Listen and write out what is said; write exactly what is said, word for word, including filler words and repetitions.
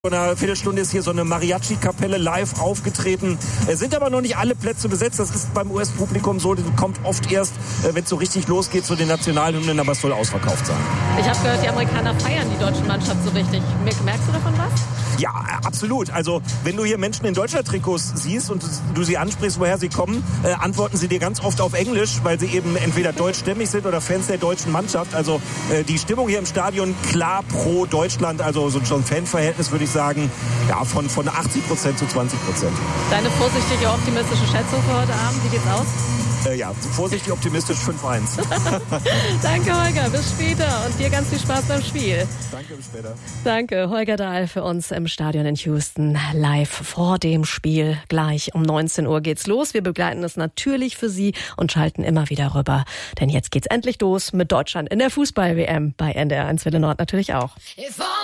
Vor einer Viertelstunde ist hier so eine Mariachi-Kapelle live aufgetreten. Es sind aber noch nicht alle Plätze besetzt. Das ist beim U S-Publikum so. Das kommt oft erst, wenn es so richtig losgeht zu den Nationalhymnen, aber es soll ausverkauft sein. Ich habe gehört, die Amerikaner feiern die deutsche Mannschaft so richtig. Merkst du davon was? Ja, absolut. Also wenn du hier Menschen in Deutschland-Trikots siehst und du sie ansprichst, woher sie kommen, äh, antworten sie dir ganz oft auf Englisch, weil sie eben entweder deutschstämmig sind oder Fans der deutschen Mannschaft. Also äh, die Stimmung hier im Stadion klar pro Deutschland. Also so ein Fanverhältnis würde ich sagen, ja, von, von achtzig Prozent zu zwanzig Prozent. Deine vorsichtige, optimistische Schätzung für heute Abend, wie geht's aus? Äh, ja, vorsichtig optimistisch fünf eins. Danke, Holger. Bis später. Und dir ganz viel Spaß beim Spiel. Danke, bis später. Danke, Holger Dahl für uns im Stadion in Houston. Live vor dem Spiel. Gleich um neunzehn Uhr geht's los. Wir begleiten es natürlich für Sie und schalten immer wieder rüber. Denn jetzt geht's endlich los mit Deutschland in der Fußball-W M. Bei N D R eins Welle Nord natürlich auch.